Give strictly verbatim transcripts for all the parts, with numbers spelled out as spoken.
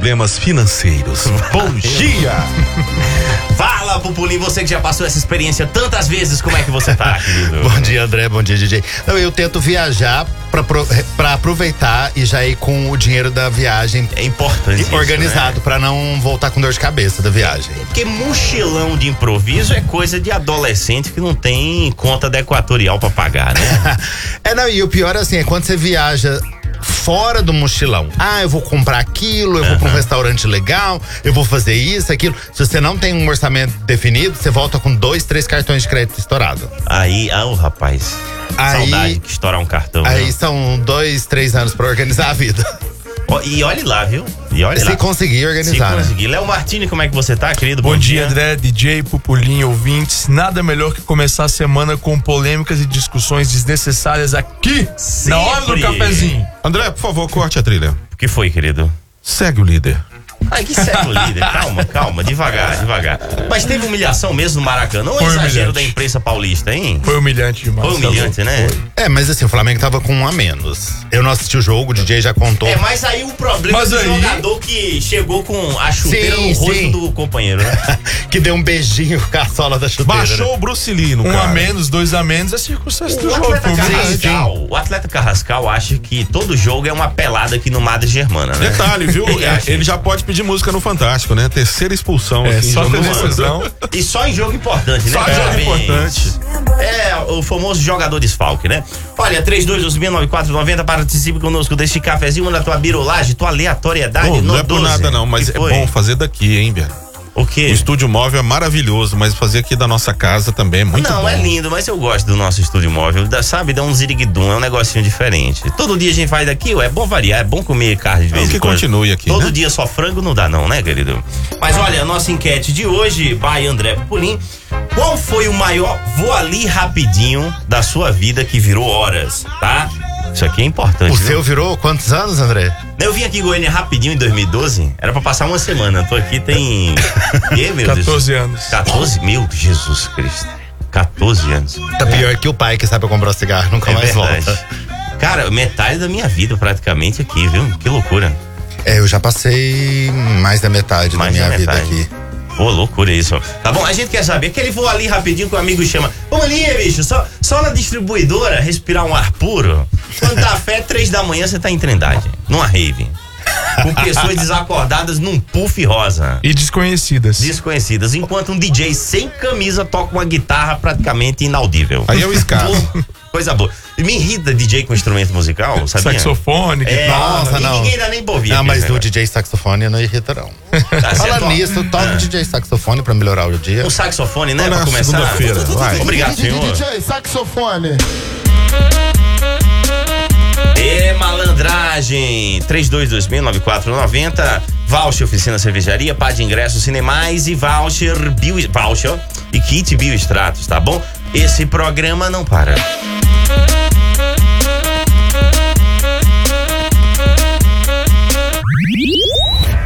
problemas financeiros. Bom dia! Fala, Pupulim, você que já passou essa experiência tantas vezes, como é que você tá, querido? Bom dia, André, bom dia, D J. Não, eu tento viajar pra, pra aproveitar e já ir com o dinheiro da viagem. É importante isso, organizado, né? Pra não voltar com dor de cabeça da viagem. Porque mochilão de improviso é coisa de adolescente que não tem conta da Equatorial pra pagar, né? É, não, e o pior assim, é quando você viaja fora do mochilão. Ah, eu vou comprar aquilo, eu vou Uhum. pra um restaurante legal, eu vou fazer isso, aquilo. Se você não tem um orçamento definido, você volta com dois, três cartões de crédito estourados. Aí, ah, oh, rapaz. Aí- Saudade que estourar um cartão. Aí né? são dois, três anos pra organizar a vida. Ó, e olhe lá, viu? E olhe Se lá. conseguir Se organizar, né? conseguir. Léo Martini, como é que você tá, querido? Bom dia, André, D J, Pupulim, ouvintes. Nada melhor que começar a semana com polêmicas e discussões desnecessárias aqui, Sempre. na hora do cafezinho. André, por favor, corte a trilha. O que foi, querido? Segue o líder. Ai, que segue o líder. Calma, calma, devagar, devagar. Mas teve humilhação mesmo no Maracanã? Ou é Foi exagero humilhante. da imprensa paulista, hein? Foi humilhante demais. Foi tá humilhante, louco? né? Foi. É, mas assim, o Flamengo tava com um a menos. Eu não assisti o jogo, o D J já contou. É, mas aí o problema Mas do aí- jogador que chegou com a chuteira Sim, no rosto sim. do companheiro, né? Que deu um beijinho com a sola da chuteira. Baixou o Bruce Lee no Um cara. a menos, dois a menos, é circunstância do O jogo. atleta, Foi humilhante. Carrascal, o atleta Carrascal acha que todo jogo é uma pelada aqui no Madre Germana, né? Detalhe, viu? Ele acha Ele já pode pedir música no Fantástico, né? Terceira expulsão. É, assim, só já ter no ano. decisão. E só em jogo importante, né? Só em jogo Parabéns. importante. É, o famoso jogador desfalque, né? Olha, três dois dois seis nove quatro nove zero, participe conosco deste cafezinho na tua birolagem, tua aleatoriedade Pô, no não é por doze. nada não, mas Que é foi? bom fazer daqui, hein, Bia? O quê? O estúdio móvel é maravilhoso, mas fazer aqui da nossa casa também é muito Não, bom. é lindo, mas eu gosto do nosso estúdio móvel. Dá, sabe, dá um ziriguidum, é um negocinho diferente. Todo dia a gente faz daqui, ué, é bom variar, é bom comer carne de vez Então em que quando. continue aqui, Todo né? dia só frango não dá não, né, querido? Mas olha, a nossa enquete de hoje, vai André Pupulim. Qual foi o maior vou ali rapidinho da sua vida que virou horas, tá? Isso aqui é importante, O viu? seu virou quantos anos, André? Eu vim aqui em Goiânia rapidinho em dois mil e doze, era pra passar uma semana. Tô aqui tem... Que, meu Deus? catorze anos. catorze? Meu Jesus Cristo. catorze anos. Tá pior que o pai que sabe comprar cigarro, nunca É mais verdade. volta. Cara, metade da minha vida praticamente aqui, viu? Que loucura. É, eu já passei mais da metade Mais da da minha vida metade. aqui. Pô, loucura isso. Tá bom, a gente quer saber. Aquele voo ali rapidinho que o amigo chama. Vamos ali, bicho, só, só na distribuidora respirar um ar puro. Quando tá fé, três da manhã você tá em Trindade, numa rave. Com pessoas desacordadas num puff rosa. E desconhecidas. Desconhecidas, enquanto um D J sem camisa toca uma guitarra praticamente inaudível. Aí é o escape. Pô, coisa boa. E me irrita D J com instrumento musical, sabia? Saxofone, É, guitarra. Nossa, e não. ninguém dá nem pra ouvir. Não, aquele mas o negócio. D J saxofone não irrita, não. Tá, você Fala toca- nisso, toca o D J saxofone pra melhorar o dia. Um saxofone, né? Olha Pra na começar. segunda-feira, vai. Obrigado, senhor. D J saxofone. E malandragem. três dois dois seis nove quatro nove zero. Voucher Oficina Cervejaria, Pá de Ingressos, Cinemais e Voucher Bio, Voucher e Kit Bioextratos, tá bom? Esse programa não para.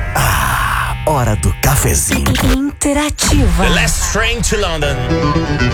Hora do cafezinho. Interativa. The Last Train to London.